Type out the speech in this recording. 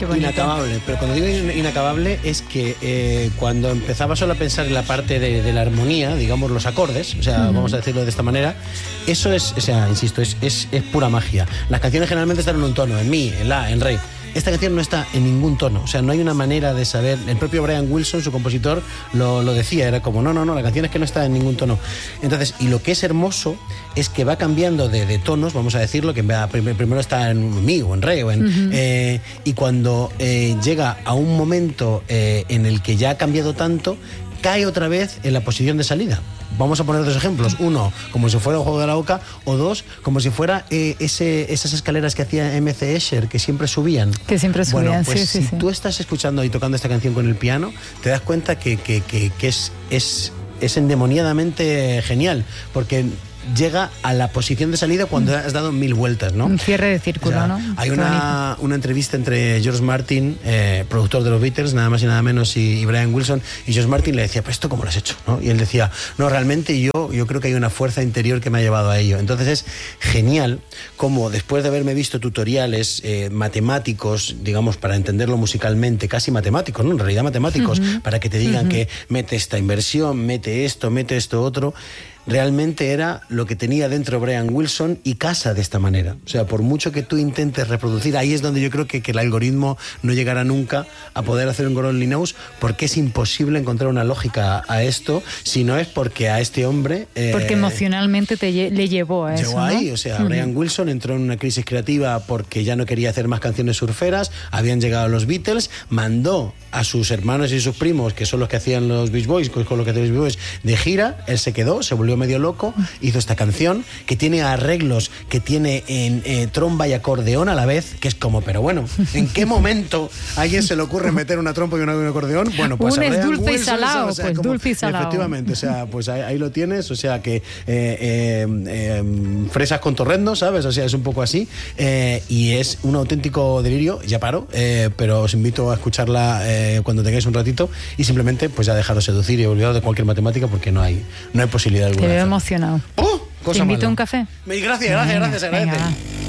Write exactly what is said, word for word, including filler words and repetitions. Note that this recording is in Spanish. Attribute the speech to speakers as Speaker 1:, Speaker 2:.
Speaker 1: Inacabable, pero cuando digo inacabable es que eh, cuando empezaba solo a pensar en la parte de, de la armonía, digamos los acordes, o sea, uh-huh. vamos a decirlo de esta manera, eso es, o sea, insisto, es, es, es pura magia. Las canciones generalmente están en un tono, en mi, en la, en re. Esta canción no está en ningún tono, o sea, no hay una manera de saber. El propio Brian Wilson, su compositor, lo, lo decía, era como, no, no, no, la canción es que no está en ningún tono. Entonces, y lo que es hermoso es que va cambiando de, de tonos, vamos a decirlo, que primero está en mi o en re, o en, uh-huh. eh, y cuando eh, llega a un momento eh, en el que ya ha cambiado tanto, cae otra vez en la posición de salida. Vamos a poner dos ejemplos. Uno, como si fuera un juego de la oca, o dos, como si fuera eh, ese, esas escaleras que hacía M C Escher, que siempre subían.
Speaker 2: Que siempre subían,
Speaker 1: bueno, pues
Speaker 2: sí,
Speaker 1: si
Speaker 2: sí, sí.
Speaker 1: tú estás escuchando y tocando esta canción con el piano, te das cuenta que, que, que, que es, es, es endemoniadamente genial, porque llega a la posición de salida cuando has dado mil vueltas, ¿no?
Speaker 2: Un cierre de círculo, o sea, ¿no?
Speaker 1: Hay una, una entrevista entre George Martin, eh, productor de los Beatles, nada más y nada menos, y, y Brian Wilson, y George Martin le decía, ¿pero esto cómo lo has hecho? ¿No? Y él decía, no, realmente yo, yo creo que hay una fuerza interior que me ha llevado a ello. Entonces es genial como después de haberme visto tutoriales eh, matemáticos, digamos, para entenderlo musicalmente, casi matemáticos, ¿no? En realidad matemáticos, uh-huh. para que te digan uh-huh. que mete esta inversión, mete esto, mete esto otro. Realmente era lo que tenía dentro Brian Wilson y casa de esta manera. O sea, por mucho que tú intentes reproducir, ahí es donde yo creo que, que el algoritmo no llegará nunca a poder hacer un God Only Knows, porque es imposible encontrar una lógica a esto, si no es porque a este hombre...
Speaker 2: Eh, porque emocionalmente te lle- le llevó a
Speaker 1: llegó
Speaker 2: eso,
Speaker 1: ahí,
Speaker 2: ¿no?
Speaker 1: O sea, uh-huh. Brian Wilson entró en una crisis creativa porque ya no quería hacer más canciones surferas, habían llegado los Beatles, mandó a sus hermanos y sus primos, que son los que hacían los Beach Boys, con los que hacían los Beach Boys, de gira, él se quedó, se volvió medio loco, hizo esta canción que tiene arreglos, que tiene en eh, tromba y acordeón a la vez, que es como, pero bueno, ¿en qué momento a alguien se le ocurre meter una trompa y una, un acordeón? Bueno, pues
Speaker 2: un es dulce
Speaker 1: Wilson,
Speaker 2: y salado,
Speaker 1: o sea,
Speaker 2: pues
Speaker 1: como,
Speaker 2: dulce y salado.
Speaker 1: Efectivamente, o sea, pues ahí, ahí lo tienes, o sea que eh, eh, eh, fresas con torrendo, ¿sabes? O sea, es un poco así, eh, y es un auténtico delirio, ya paro, eh, pero os invito a escucharla eh, cuando tengáis un ratito y simplemente pues ya dejaros seducir y olvidaros de cualquier matemática porque no hay, no hay posibilidad alguna.
Speaker 2: Te veo emocionado.
Speaker 1: ¡Oh!
Speaker 2: Te invito a un café.
Speaker 1: Gracias, gracias, gracias, agradece.
Speaker 2: Venga.